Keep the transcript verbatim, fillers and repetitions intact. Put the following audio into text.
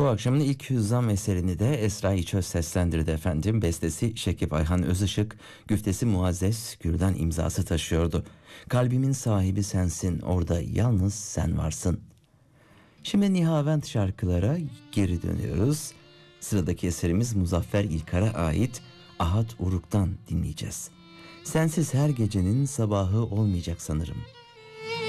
Bu akşamın ilk hüzzam eserini de Esra İçöz seslendirdi efendim. Bestesi Şekip Ayhan Özışık, güftesi Muazzez Gür'den imzası taşıyordu. Kalbimin sahibi sensin, orada yalnız sen varsın. Şimdi Nihavent şarkılara geri dönüyoruz. Sıradaki eserimiz Muzaffer İlkar'a ait Ahad Uruk'tan dinleyeceğiz. Sensiz her gecenin sabahı olmayacak sanırım.